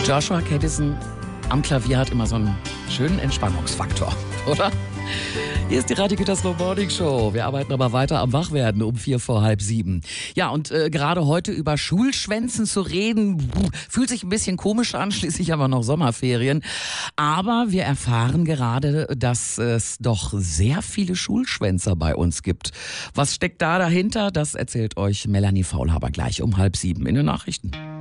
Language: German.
Joshua Caddison am Klavier hat immer so einen schönen Entspannungsfaktor, oder? Hier ist die Radio Gütersloh Morning Show. Wir arbeiten aber weiter am Wachwerden um 6:45. Ja, und gerade heute über Schulschwänzen zu reden, fühlt sich ein bisschen komisch an, schließlich haben wir noch Sommerferien. Aber wir erfahren gerade, dass es doch sehr viele Schulschwänzer bei uns gibt. Was steckt da dahinter? Das erzählt euch Melanie Faulhaber gleich um 6:30 in den Nachrichten.